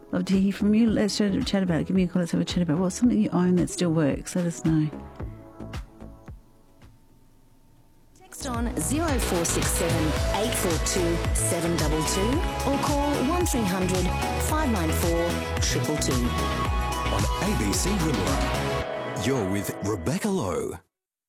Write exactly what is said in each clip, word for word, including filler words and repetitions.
Love to hear from you. Let's chat, chat about it. Give me a call. Let's have a chat about what's something you own that still works. Let us know. Text on zero four six seven eight four two seven two two or call one three hundred five nine four two two two. On A B C Wimmera, you're with Rebecca Lowe.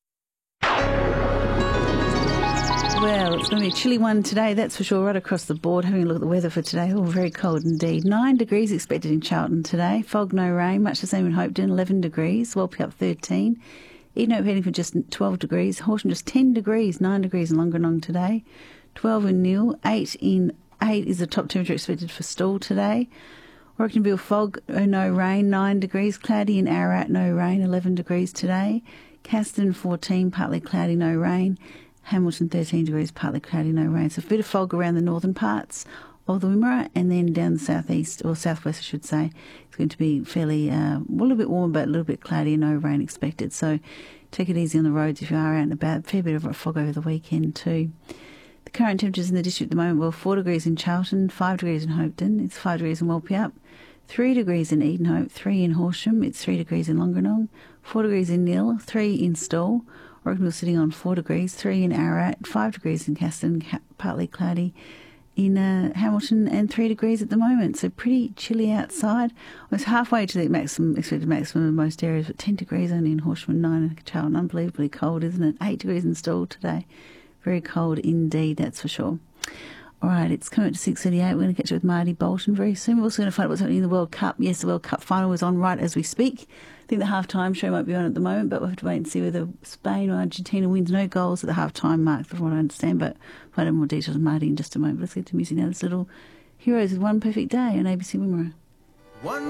Well, it's going to be a chilly one today, that's for sure, right across the board. Having a look at the weather for today, oh, very cold indeed. Nine degrees expected in Charlton today. Fog, no rain, much the same in Hopetoun, eleven degrees. Walpy up thirteen. Edenhope heading for just twelve degrees. Horsham just ten degrees, nine degrees in Longanong today. twelve in Neil, eight in eight is the top temperature expected for Stawell today. Warracknabeal fog, oh, no rain, nine degrees. Cloudy in Ararat, no rain, eleven degrees today. Caston fourteen, partly cloudy, no rain. Hamilton thirteen degrees, partly cloudy, no rain. So a bit of fog around the northern parts of the Wimmera, and then down the southeast, or southwest I should say, it's going to be fairly, uh, well, a little bit warmer but a little bit cloudy and no rain expected. So take it easy on the roads if you are out and about. A fair bit of fog over the weekend too. The current temperatures in the district at the moment, well, four degrees in Charlton, five degrees in Hopetoun, it's five degrees in Walpyup, three degrees in Edenhope, three in Horsham, it's three degrees in Longanong, four degrees in Neil, three in Stawell, Warracknabeal sitting on four degrees, three in Ararat, five degrees in Caston, partly cloudy in uh, Hamilton, and three degrees at the moment. So pretty chilly outside. I was halfway to the maximum, expected maximum in most areas, but ten degrees only in Horsham and nine in Charlton. Unbelievably cold, isn't it? eight degrees in Stawell today. Very cold indeed, that's for sure. All right, it's coming up to six thirty-eight. We're going to catch up with Marty Bolton very soon. We're also going to find out what's happening in the World Cup. Yes, the World Cup final is on right as we speak. I think the half-time show might be on at the moment, but we'll have to wait and see whether Spain or Argentina wins. No goals at the half-time mark, from what I understand, but we'll find out more details with Marty in just a moment. Let's get to music now. This little Heroes with One Perfect Day on A B C Wimmera. One